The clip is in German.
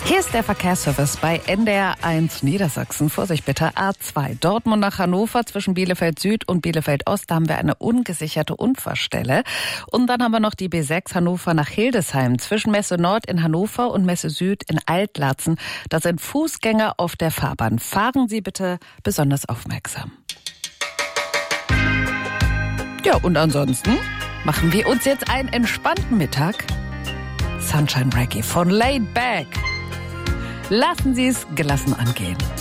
Hier ist der Verkehrsservice bei NDR 1 Niedersachsen. Vorsicht bitte, A2 Dortmund nach Hannover zwischen Bielefeld Süd und Bielefeld Ost. Da haben wir eine ungesicherte Unfallstelle. Und dann haben wir noch die B6 Hannover nach Hildesheim zwischen Messe Nord in Hannover und Messe Süd in Altlatzen. Da sind Fußgänger auf der Fahrbahn. Fahren Sie bitte besonders aufmerksam. Ja, und ansonsten machen wir uns jetzt einen entspannten Mittag. Sunshine Reggae von Laid Back. Lassen Sie es gelassen angehen.